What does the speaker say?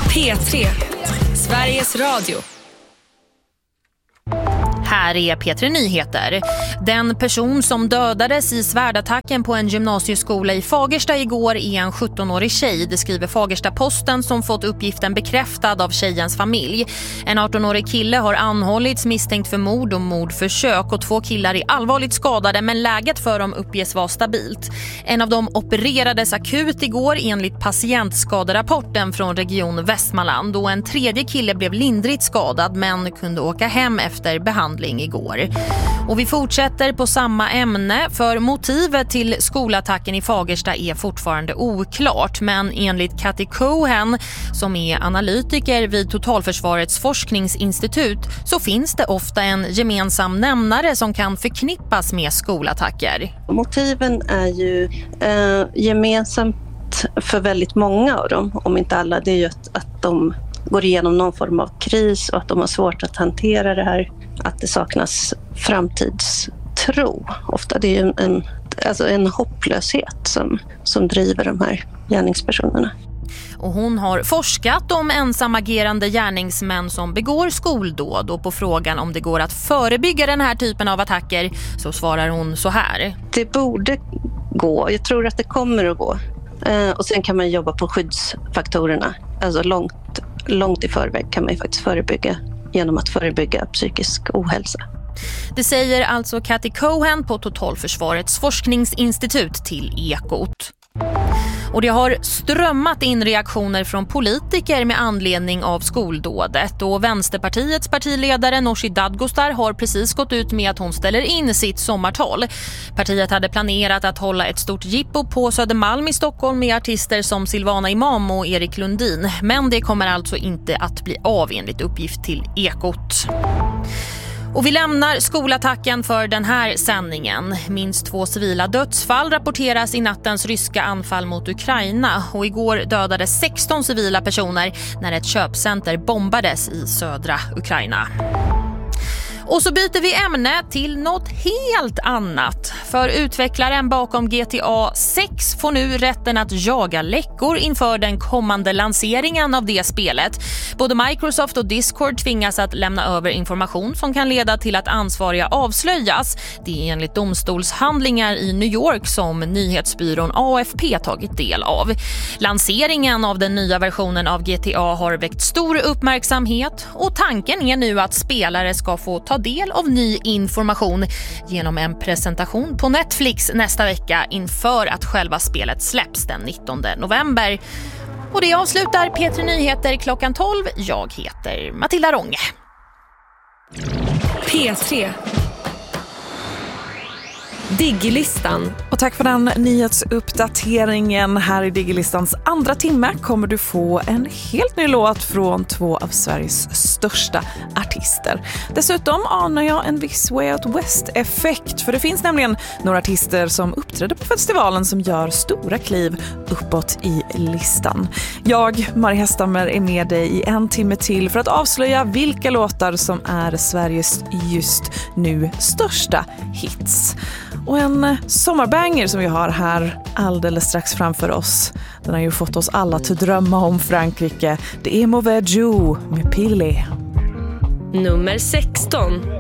P3, Sveriges Radio. Här är P3 Nyheter. Den person som dödades i svärdattacken på en gymnasieskola i Fagersta igår är en 17-årig tjej. Det skriver Fagersta-Posten som fått uppgiften bekräftad av tjejens familj. En 18-årig kille har anhållits misstänkt för mord och mordförsök och 2 killar är allvarligt skadade men läget för dem uppges vara stabilt. En av dem opererades akut igår enligt patientskaderapporten från Region Västmanland och en 3:e kille blev lindrigt skadad men kunde åka hem efter behandling igår. Och vi fortsätter på samma ämne för motivet till skolattacken i Fagersta är fortfarande oklart, men enligt Cathy Cohen som är analytiker vid Totalförsvarets forskningsinstitut så finns det ofta en gemensam nämnare som kan förknippas med skolattacker. Motiven är ju gemensamt för väldigt många av dem, om inte alla. Det är ju att de går igenom någon form av kris och att de har svårt att hantera det här. Att det saknas framtidstro. Ofta det är en hopplöshet som driver de här gärningspersonerna. Och hon har forskat om ensamagerande gärningsmän som begår skoldåd och på frågan om det går att förebygga den här typen av attacker så svarar hon så här. Det borde gå. Jag tror att det kommer att gå. Och sen kan man jobba på skyddsfaktorerna. Alltså långt i förväg kan man ju faktiskt förebygga genom att förebygga psykisk ohälsa. Det säger alltså Cathy Cohen på Totalförsvarets forskningsinstitut till Ekot. Och det har strömmat in reaktioner från politiker med anledning av skoldådet och Vänsterpartiets partiledare Nooshi Dadgostar har precis gått ut med att hon ställer in sitt sommartal. Partiet hade planerat att hålla ett stort jippo på Södermalm i Stockholm med artister som Silvana Imam och Erik Lundin, men det kommer alltså inte att bli av enligt uppgift till Ekot. Och vi lämnar skolattacken för den här sändningen. Minst 2 civila dödsfall rapporteras i nattens ryska anfall mot Ukraina. Och igår dödades 16 civila personer när ett köpcenter bombades i södra Ukraina. Och så byter vi ämne till något helt annat. För utvecklaren bakom GTA 6 får nu rätten att jaga läckor inför den kommande lanseringen av det spelet. Både Microsoft och Discord tvingas att lämna över information som kan leda till att ansvariga avslöjas. Det är enligt domstolshandlingar i New York som nyhetsbyrån AFP tagit del av. Lanseringen av den nya versionen av GTA har väckt stor uppmärksamhet och tanken är nu att spelare ska få ta del av ny information genom en presentation på Netflix nästa vecka inför att själva spelet släpps den 19 november. Och det avslutar P3 Nyheter klockan 12. Jag heter Matilda Ronge. P3 Diggilistan. Och tack för den nyhetsuppdateringen. Här i Digilistans andra timme kommer du få en helt ny låt från 2 av Sveriges största artister. Dessutom anar jag en viss Way Out West-effekt, för det finns nämligen några artister som uppträder på festivalen som gör stora kliv uppåt i listan. Jag, Maria Hestammer, är med dig i en timme till för att avslöja vilka låtar som är Sveriges just nu största hits. Och en sommarbanger som vi har här alldeles strax framför oss. Den har ju fått oss alla att drömma om Frankrike. Det är Mauvais Jour med Pili. Nummer 16.